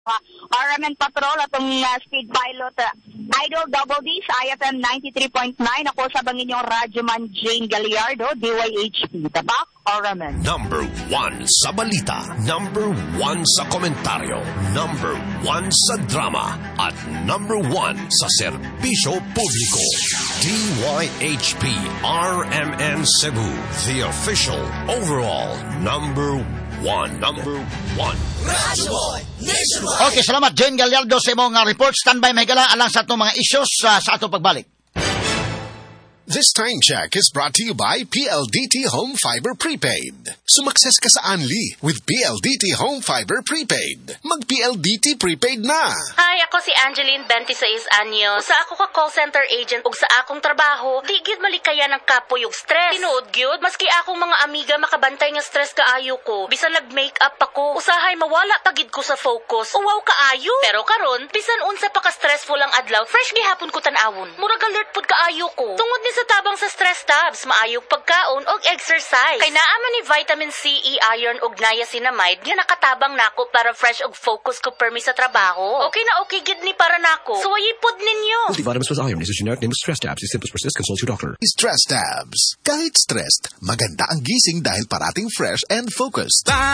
RMN Patrol atong speed pilot Idol Double D sa IFM 93.9. Ako sa inyong radyoman Jane Gallardo, DYHP. Tabak, RMN. Number 1 sa balita, number 1 sa komentaryo, number 1 sa drama, at number 1 sa serbisyo publiko. DYHP RMN Cebu, the official overall number 1. Okay, salamat Jane Gallardo sa imong report. Standby mahigala alang sa atong mga issues sa atong pagbalik. This time check is brought to you by PLDT Home Fiber Prepaid. Sumakses ka sa Anli with PLDT Home Fiber Prepaid. Mag-PLDT Prepaid na! Hi, ako si Angeline, 26 anyos. Sa ako ka call center agent ug sa akong trabaho, di gyud malikaya ng kapoy ug stress. Tinuod gyud, maski akong mga amiga makabantay nga stress kaayo ko. Bisan nag-makeup ako, usahay mawala pagid ko sa focus. Uwaw kaayo. Pero karon, bisan unsa pa ka stressful ang adlaw, fresh gihapon ko tan-awon. Murag alert pud kaayo ko. Tungod ni sa tabang sa stress tabs, maayog pagkaon og exercise. Kay naa man ni vitamin C, E, iron ug niacinamide nga nakatabang nako para fresh og focus ko permi sa trabaho. Okay na okay gid ni para nako. Suwayi pod ninyo. Multivitamins plus iron is a generic name of stress tabs. If symptoms persist, consult your doctor. Stress tabs. Kahit stressed, maganda ang gising dahil parating fresh and focused.